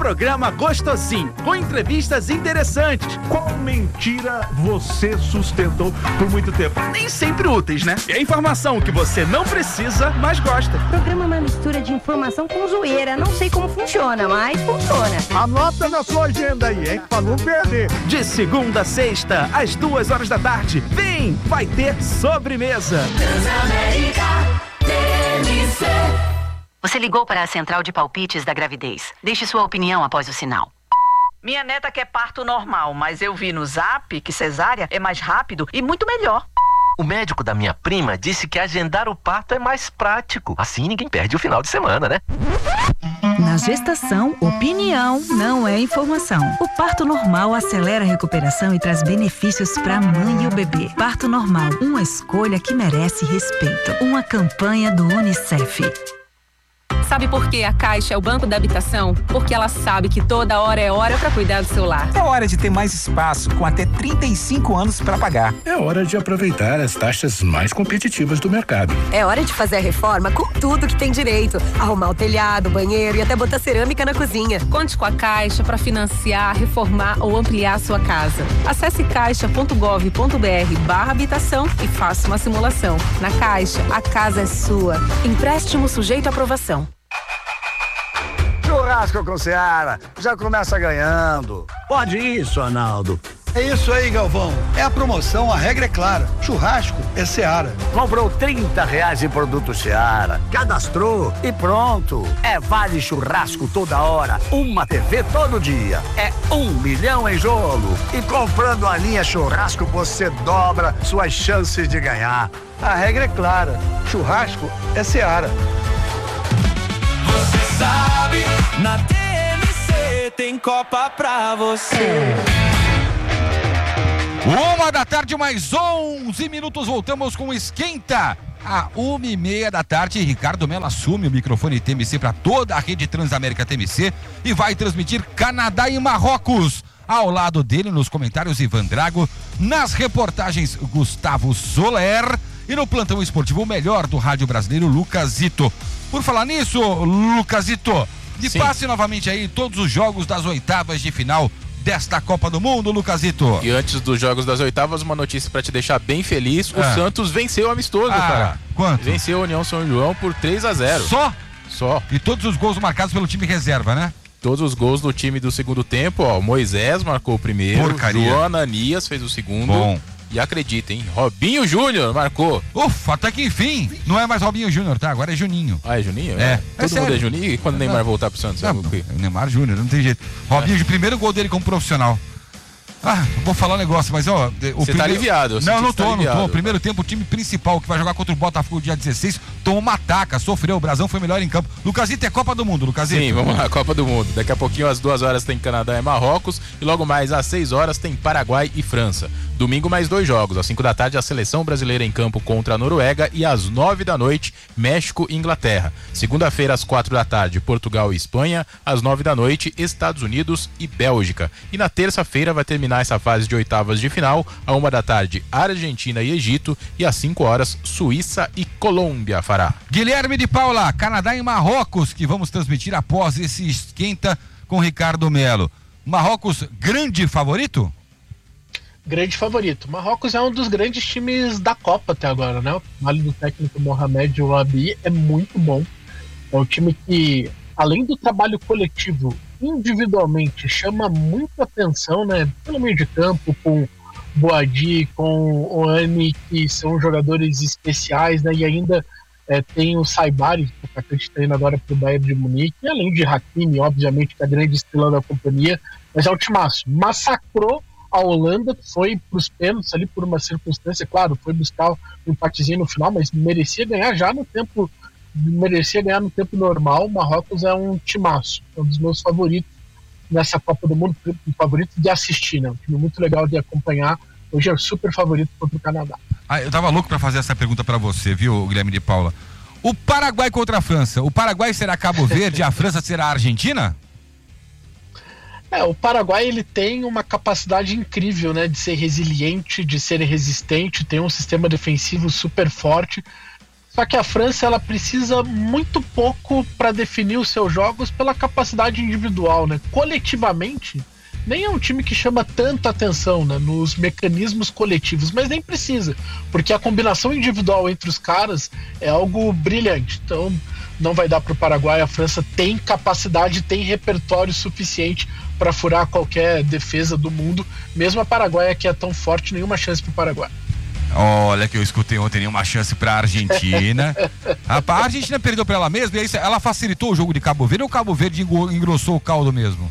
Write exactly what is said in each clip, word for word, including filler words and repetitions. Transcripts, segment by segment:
programa gostosinho, com entrevistas interessantes. Qual mentira você sustentou por muito tempo? Nem sempre úteis, né? É informação que você não precisa, mas gosta. O programa é uma mistura de informação com zoeira. Não sei como funciona, mas funciona. Anota na sua agenda aí, hein? Pra não perder. De segunda a sexta, às duas horas da tarde. Vem, vai ter sobremesa. Transamérica T M C. Você ligou para a central de palpites da gravidez. Deixe sua opinião após o sinal. Minha neta quer parto normal, mas eu vi no Zap que cesárea é mais rápido e muito melhor. O médico da minha prima disse que agendar o parto é mais prático. Assim ninguém perde o final de semana, né? Na gestação, opinião não é informação. O parto normal acelera a recuperação e traz benefícios para a mãe e o bebê. Parto normal, uma escolha que merece respeito. Uma campanha do Unicef. Sabe por que a Caixa é o banco da habitação? Porque ela sabe que toda hora é hora para cuidar do seu lar. É hora de ter mais espaço, com até trinta e cinco anos para pagar. É hora de aproveitar as taxas mais competitivas do mercado. É hora de fazer a reforma com tudo que tem direito. Arrumar o telhado, banheiro e até botar cerâmica na cozinha. Conte com a Caixa para financiar, reformar ou ampliar a sua casa. Acesse caixa ponto gov ponto br barra habitação e faça uma simulação. Na Caixa, a casa é sua. Empréstimo sujeito à aprovação. Churrasco com Seara, já começa ganhando. Pode isso, Arnaldo. É isso aí, Galvão. É a promoção, a regra é clara. Churrasco é Seara. Comprou trinta reais em produto Seara, cadastrou e pronto. É vale churrasco toda hora, uma T V todo dia. É um milhão em jogo. E comprando a linha churrasco, você dobra suas chances de ganhar. A regra é clara. Churrasco é Seara. Você sabe, na T M C tem Copa pra você. Uma da tarde, mais onze minutos, voltamos com Esquenta. A uma e meia da tarde, Ricardo Mello assume o microfone T M C para toda a rede Transamérica T M C e vai transmitir Canadá e Marrocos. Ao lado dele, nos comentários, Ivan Drago, nas reportagens, Gustavo Soler e no plantão esportivo, o melhor do rádio brasileiro, Lucasito. Por falar nisso, Lucasito, me passe novamente aí todos os jogos das oitavas de final desta Copa do Mundo, Lucasito. E antes dos jogos das oitavas, uma notícia pra te deixar bem feliz. O ah. Santos venceu o amistoso, ah, cara. Quanto? Venceu a União São João por três a zero. Só? Só. E todos os gols marcados pelo time reserva, né? Todos os gols do time do segundo tempo, ó. Moisés marcou o primeiro. Porcaria. João Ananias fez o segundo. Bom. E acredita, hein? Robinho Júnior marcou. Ufa, até que enfim. Não é mais Robinho Júnior, tá? Agora é Juninho. Ah, é Juninho? É. Todo é mundo é Juninho? E quando o Neymar voltar pro Santos? Não, é Neymar Júnior, não tem jeito. Robinho, é. o primeiro gol dele como profissional. Ah, vou falar um negócio, mas ó... Você primeiro... tá aliviado. Não, não tô, tá não tô. Primeiro tempo, o time principal que vai jogar contra o Botafogo dia dezesseis, tomou uma taca, sofreu, o Brasão foi melhor em campo. Lucasito, é Copa do Mundo, Lucasito. Sim, vamos lá, Copa do Mundo. Daqui a pouquinho, às duas horas, tem Canadá e Marrocos, e logo mais, às seis horas, tem Paraguai e França. Domingo, mais dois jogos. Às cinco da tarde, a seleção brasileira em campo contra a Noruega, e às nove da noite, México e Inglaterra. Segunda-feira, às quatro da tarde, Portugal e Espanha. Às nove da noite, Estados Unidos e Bélgica. E na terça-feira vai terminar essa fase de oitavas de final, à uma da tarde, Argentina e Egito, e às cinco horas, Suíça e Colômbia fará. Guilherme de Paula, Canadá e Marrocos, que vamos transmitir após esse esquenta com Ricardo Mello. Marrocos, grande favorito? Grande favorito. Marrocos é um dos grandes times da Copa até agora, né? O trabalho do técnico Mohamed Ouabi é muito bom. É um time que, além do trabalho coletivo, individualmente chama muita atenção, né? Pelo meio de campo, com Boadi, com Oani, que são jogadores especiais, né? E ainda é, tem o Saibari, que o atacante treina agora para o Bayern de Munique, e além de Hakimi, obviamente, que é a grande estrela da companhia, mas é o timaço. Massacrou a Holanda, foi para os pênaltis ali por uma circunstância, claro, foi buscar um empatezinho no final, mas merecia ganhar já no tempo, merecia ganhar no tempo normal. O Marrocos é um timaço, é um dos meus favoritos nessa Copa do Mundo, favorito de assistir, né? Um time muito legal de acompanhar. Hoje é super favorito contra o Canadá. Ah, eu tava louco para fazer essa pergunta para você, viu, Guilherme de Paula? O Paraguai contra a França, o Paraguai será Cabo Verde, a França será a Argentina? É, o Paraguai ele tem uma capacidade incrível, né, de ser resiliente, de ser resistente, tem um sistema defensivo super forte, Só que a França, ela precisa muito pouco para definir os seus jogos pela capacidade individual, né? Coletivamente, nem é um time que chama tanta atenção, né, nos mecanismos coletivos, mas nem precisa, porque a combinação individual entre os caras é algo brilhante. Então, não vai dar para o Paraguai. A França tem capacidade, tem repertório suficiente para furar qualquer defesa do mundo. Mesmo a Paraguai, que é tão forte, nenhuma chance para o Paraguai. Olha que eu escutei ontem, nenhuma chance pra Argentina. a, a Argentina perdeu pra ela mesma e aí ela facilitou o jogo de Cabo Verde ou o Cabo Verde engrossou o caldo mesmo?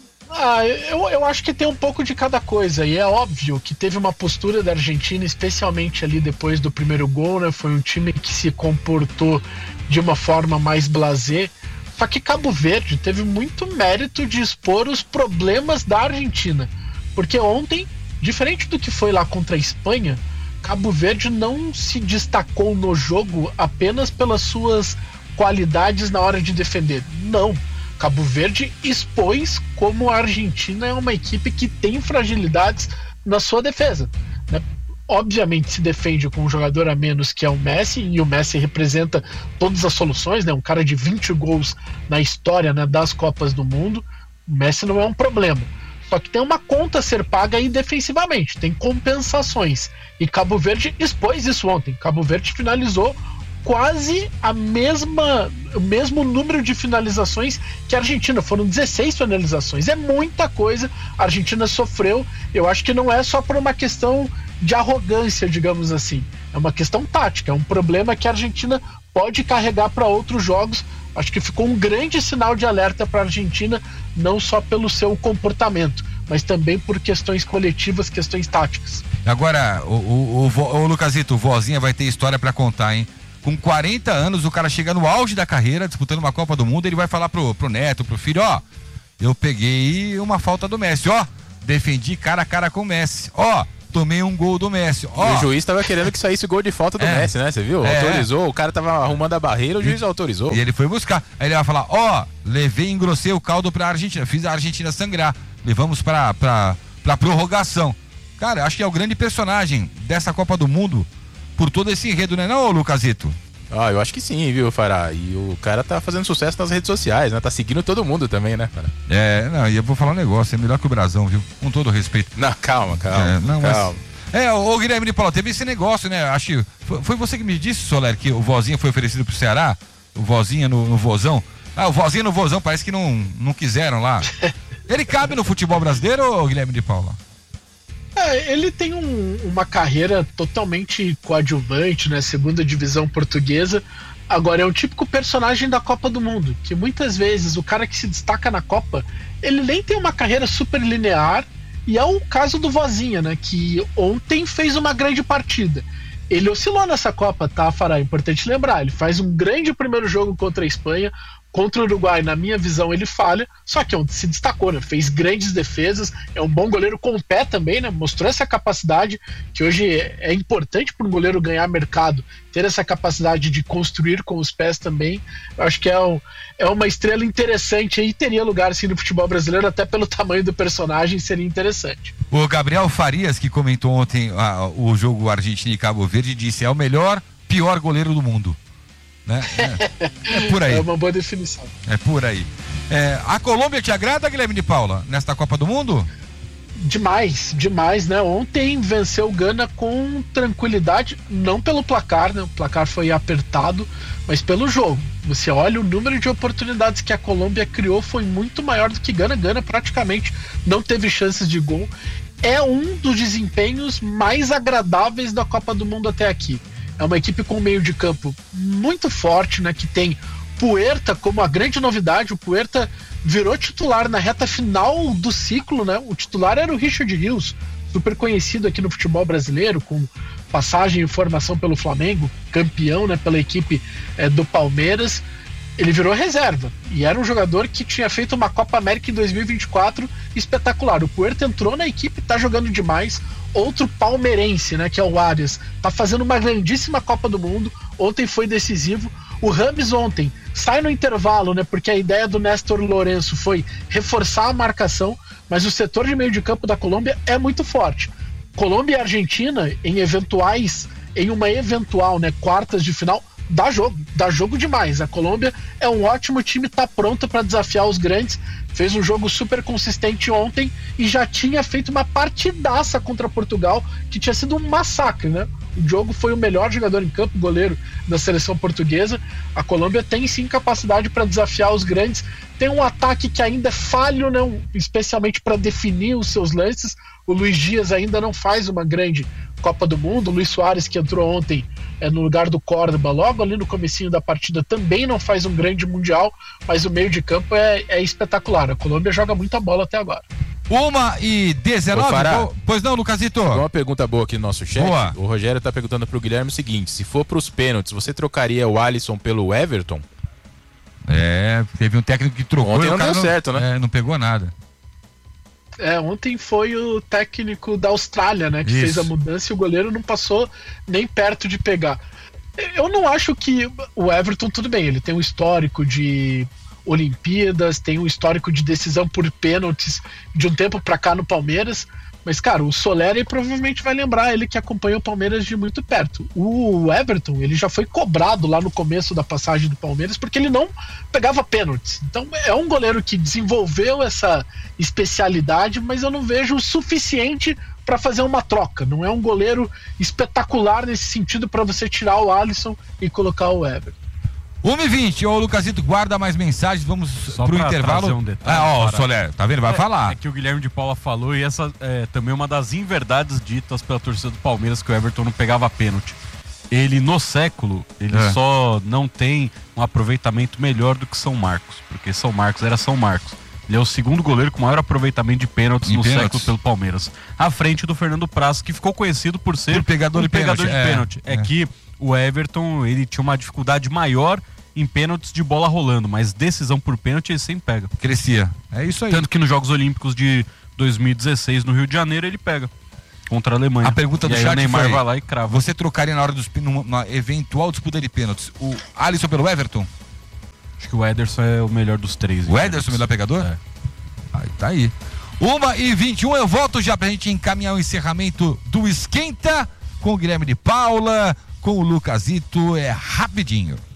Ah, eu, eu acho que tem um pouco de cada coisa, e é óbvio que teve uma postura da Argentina, especialmente ali depois do primeiro gol, né? Foi um time que se comportou de uma forma mais blasé. Só que Cabo Verde teve muito mérito de expor os problemas da Argentina, porque ontem, diferente do que foi lá contra a Espanha, Cabo Verde não se destacou no jogo apenas pelas suas qualidades na hora de defender. Não. Cabo Verde expôs como a Argentina é uma equipe que tem fragilidades na sua defesa, né? Obviamente se defende com um jogador a menos, que é o Messi, e o Messi representa todas as soluções, né? Um cara de vinte gols na história, né, das Copas do Mundo. O Messi não é um problema. Só que tem uma conta a ser paga aí defensivamente, tem compensações. E Cabo Verde expôs isso ontem. Cabo Verde finalizou quase a mesma, o mesmo número de finalizações que a Argentina. Foram dezesseis finalizações. É muita coisa. A Argentina sofreu. Eu acho que não é só por uma questão de arrogância, digamos assim. É uma questão tática. É um problema que a Argentina pode carregar para outros jogos. Acho que ficou um grande sinal de alerta para a Argentina, não só pelo seu comportamento, mas também por questões coletivas, questões táticas. Agora, o, o, o, o Lucasito, o Vozinha vai ter história para contar, hein? Com quarenta anos, o cara chega no auge da carreira, disputando uma Copa do Mundo, ele vai falar pro, pro neto, pro filho, ó, eu peguei uma falta do Messi, ó, defendi cara a cara com o Messi, ó, tomei um gol do Messi, ó. E o juiz tava querendo que saísse gol de falta do é. Messi, né? Você viu? É. Autorizou, o cara tava arrumando a barreira, o juiz e, autorizou. E ele foi buscar. Aí ele vai falar, ó, levei e engrossei o caldo pra Argentina, fiz a Argentina sangrar, levamos pra, pra, pra prorrogação. Cara, acho que é o grande personagem dessa Copa do Mundo por todo esse enredo, né não, Lucasito? Ah, eu acho que sim, viu, Fará? E o cara tá fazendo sucesso nas redes sociais, né? Tá seguindo todo mundo também, né, Fará? É, não, e eu vou falar um negócio, é melhor que o Brasão, viu? Com todo respeito. Não, calma, calma. É, não, calma. Mas... É, o Guilherme de Paula, teve esse negócio, né? Acho que foi, foi você que me disse, Soler, que o Vozinha foi oferecido pro Ceará, o Vozinha no, no Vozão. Ah, o Vozinha no Vozão, parece que não, não quiseram lá. Ele cabe no futebol brasileiro, ou Guilherme de Paula? É, ele tem um, uma carreira totalmente coadjuvante, né? Segunda divisão portuguesa. Agora, é um típico personagem da Copa do Mundo, que muitas vezes o cara que se destaca na Copa, ele nem tem uma carreira super linear, e é o caso do Vozinha, né? Que ontem fez uma grande partida. Ele oscilou nessa Copa, tá, Fará? É importante lembrar, ele faz um grande primeiro jogo contra a Espanha. Contra o Uruguai, na minha visão, ele falha, só que ontem se destacou, né? Fez grandes defesas, é um bom goleiro com o pé também, né? Mostrou essa capacidade, que hoje é importante para um goleiro ganhar mercado, ter essa capacidade de construir com os pés também. Eu acho que é, um, é uma estrela interessante e teria lugar assim no futebol brasileiro, até pelo tamanho do personagem, seria interessante. O Gabriel Farias, que comentou ontem ah, o jogo Argentina e Cabo Verde, disse: é o melhor, pior goleiro do mundo. Né? É, é por aí. É uma boa definição. É por aí. É, a Colômbia te agrada, Guilherme de Paula, nesta Copa do Mundo? Demais, demais, né? Ontem venceu o Gana com tranquilidade, não pelo placar, né? O placar foi apertado, mas pelo jogo. Você olha, o número de oportunidades que a Colômbia criou foi muito maior do que Gana. Gana praticamente não teve chances de gol. É um dos desempenhos mais agradáveis da Copa do Mundo até aqui. É uma equipe com meio de campo muito forte, né? Que tem Puerta como a grande novidade. O Puerta virou titular na reta final do ciclo, né? O titular era o Richard Rios, super conhecido aqui no futebol brasileiro, com passagem e formação pelo Flamengo, campeão, né, pela equipe é, do Palmeiras. Ele virou reserva e era um jogador que tinha feito uma Copa América em dois mil e vinte e quatro espetacular. O Puerta entrou na equipe, tá jogando demais. Outro palmeirense, né, que é o Arias, tá fazendo uma grandíssima Copa do Mundo. Ontem foi decisivo. O Rames ontem sai no intervalo, né, porque a ideia do Néstor Lourenço foi reforçar a marcação, mas o setor de meio de campo da Colômbia é muito forte. Colômbia e Argentina, em eventuais, em uma eventual, né, quartas de final, dá jogo, dá jogo demais. A Colômbia é um ótimo time, tá pronta para desafiar os grandes, fez um jogo super consistente ontem e já tinha feito uma partidaça contra Portugal, que tinha sido um massacre, né? O Diogo foi o melhor jogador em campo, goleiro da seleção portuguesa. A Colômbia tem sim capacidade para desafiar os grandes, tem um ataque que ainda é falho, não, especialmente para definir os seus lances. O Luiz Dias ainda não faz uma grande Copa do Mundo. O Luiz Soares, que entrou ontem é, no lugar do Córdoba, logo ali no comecinho da partida, também não faz um grande mundial, mas o meio de campo é, é espetacular. A Colômbia joga muita bola até agora. Uma e dezenove, pois não, Lucasito? Uma pergunta boa aqui no nosso chat. Boa. O Rogério tá perguntando pro Guilherme o seguinte: se for pros pênaltis, você trocaria o Alisson pelo Everton? É, teve um técnico que trocou. Ontem e o não cara deu certo, né? É, não pegou nada. É, ontem foi o técnico da Austrália, né, que Isso. fez a mudança e o goleiro não passou nem perto de pegar. Eu não acho que o Everton, tudo bem, ele tem um histórico de Olimpíadas, tem um histórico de decisão por pênaltis de um tempo pra cá no Palmeiras, mas, cara, o Soleri provavelmente vai lembrar, ele que acompanha o Palmeiras de muito perto. O Everton, ele já foi cobrado lá no começo da passagem do Palmeiras porque ele não pegava pênaltis. Então é um goleiro que desenvolveu essa especialidade, mas eu não vejo o suficiente para fazer uma troca. Não é um goleiro espetacular nesse sentido para você tirar o Alisson e colocar o Everton. uma e vinte, ô Lucasito, guarda mais mensagens, vamos Só pro pra intervalo. trazer um detalhe, ah, ó, para... Soler, tá vendo? Vai é, falar. É que o Guilherme de Paula falou, e essa é também uma das inverdades ditas pela torcida do Palmeiras, que o Everton não pegava pênalti. Ele, no século, ele É. só não tem um aproveitamento melhor do que São Marcos, porque São Marcos era São Marcos. Ele é o segundo goleiro com maior aproveitamento de pênaltis Em no pênaltis. século pelo Palmeiras. À frente do Fernando Praz, que ficou conhecido por ser Por pegador um de pegador pênalti, de é, pênalti. É, é. que o Everton, ele tinha uma dificuldade maior em pênaltis de bola rolando, mas decisão por pênalti ele sempre pega. Crescia. É isso aí. Tanto que nos Jogos Olímpicos de dois mil e dezesseis no Rio de Janeiro ele pega contra a Alemanha. A pergunta do e aí chat o Neymar foi, vai lá e crava. você trocaria na hora dos numa eventual disputa de pênaltis o Alisson pelo Everton? Acho que o Ederson é o melhor dos três. O Ederson é o melhor pegador? É. Aí, tá aí. uma e vinte e um, eu volto já pra gente encaminhar o encerramento do Esquenta com o Guilherme de Paula, com o Lucasito, é rapidinho.